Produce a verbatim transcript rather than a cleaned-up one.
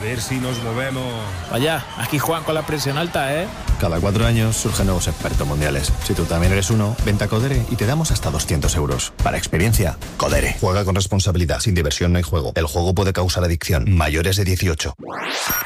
ver si nos movemos. Vaya, aquí Juan con la presión alta, ¿eh? Cada cuatro años surgen nuevos expertos mundiales. Si tú también eres uno, vente a Codere y te damos hasta doscientos euros. Para experiencia, Codere. Juega con responsabilidad. Sin diversión no hay juego. El juego puede causar adicción. Mayores de dieciocho.